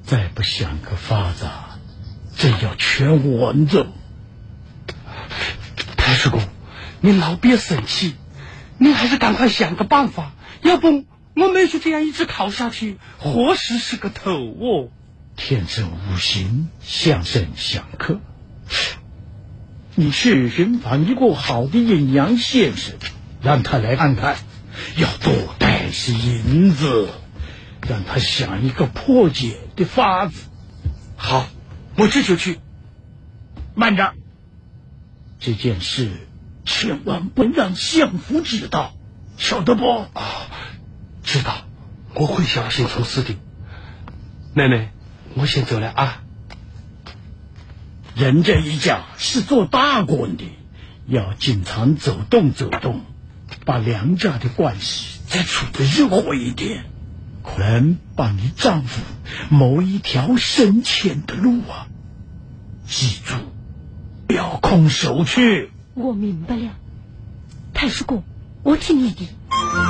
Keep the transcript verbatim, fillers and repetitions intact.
再不想个法子，这要全完走。 太师公，您老别生气，您还是赶快想个办法，要不我们就这样一直考下去，活死是个头哦。 天真无心，相生相克。你去寻访一个好的阴阳先生，让他来看看，要多带些银子，让他想一个破解的法子。 好，我这就去。 慢着，这件事千万不能让相府知道，晓得不？ 啊，知道，我会小心处事的。奶奶，我先走了啊。 人这一家是做大官的，要经常走动走动，把两家的关系再处得热火一点，可能帮你丈夫谋一条升迁的路啊！记住，不要空手去。 我明白了，太师公，我听你的。